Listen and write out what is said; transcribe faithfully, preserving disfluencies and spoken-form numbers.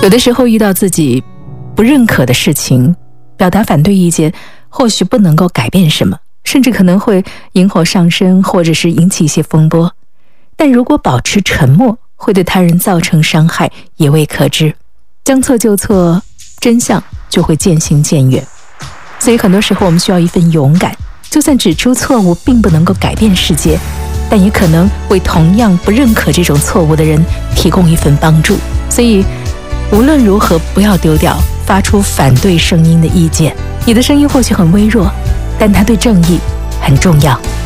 有的时候遇到自己不认可的事情，表达反对意见或许不能够改变什么，甚至可能会引火上身，或者是引起一些风波。但如果保持沉默，会对他人造成伤害，也未可知。将错就错，真相就会渐行渐远。所以很多时候我们需要一份勇敢，就算指出错误并不能够改变世界，但也可能为同样不认可这种错误的人提供一份帮助。所以无论如何，不要丢掉发出反对声音的意见。你的声音或许很微弱，但它对正义很重要。